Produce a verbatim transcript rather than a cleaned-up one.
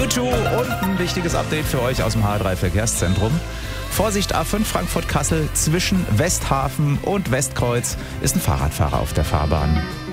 U zwei und ein wichtiges Update für euch aus dem H drei Verkehrszentrum. Vorsicht, A fünf Frankfurt-Kassel zwischen Westhafen und Westkreuz ist ein Fahrradfahrer auf der Fahrbahn.